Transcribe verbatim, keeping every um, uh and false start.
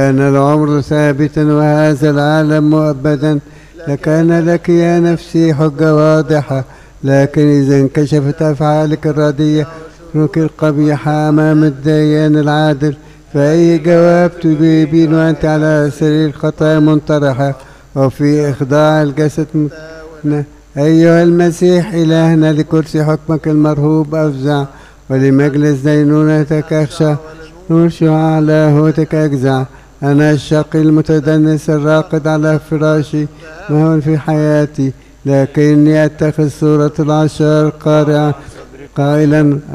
كان العمر ثابتا وهذا العالم مؤبدا، لكان لك يا نفسي حجة واضحة، لكن إذا انكشفت أفعالك الردية رك القبيحة أمام الديان العادل، فأي جواب تجيبين وأنت على سرير الخطايا منطرحة وفي إخضاع الجسد متنا؟ أيها المسيح إلهنا، لكرسي حكمك المرهوب أفزع، ولمجلس دينونتك أخشى، نرشع على هوتك أجزع. أنا الشقي المتدنس الراقد على فراشي مهون في حياتي، لكني أتخذ صورة العشار قارئا قائلا